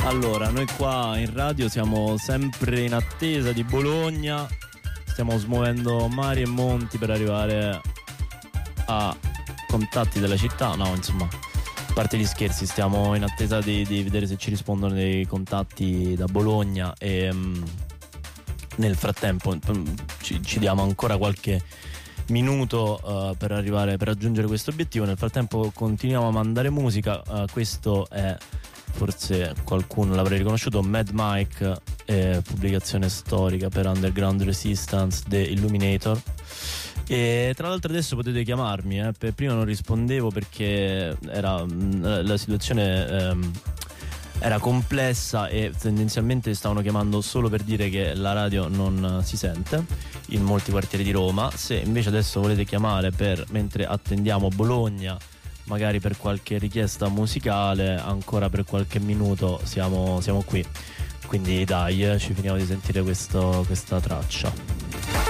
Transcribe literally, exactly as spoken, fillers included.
Allora, noi qua in radio siamo sempre in attesa di Bologna, stiamo smuovendo mari e monti per arrivare a contatti della città, no insomma, a parte gli scherzi, stiamo in attesa di, di vedere se ci rispondono dei contatti da Bologna e um, nel frattempo ci, ci diamo ancora qualche minuto uh, per arrivare, per raggiungere questo obiettivo. Nel frattempo continuiamo a mandare musica, uh, questo è, forse qualcuno l'avrà riconosciuto, Mad Mike, eh, pubblicazione storica per Underground Resistance The Illuminator. E tra l'altro adesso potete chiamarmi, eh, per prima non rispondevo perché era mh, la situazione ehm, era complessa e tendenzialmente stavano chiamando solo per dire che la radio non si sente in molti quartieri di Roma. Se invece adesso volete chiamare per, mentre attendiamo Bologna, magari per qualche richiesta musicale, ancora per qualche minuto siamo, siamo qui. Quindi dai, ci finiamo di sentire questo, questa traccia.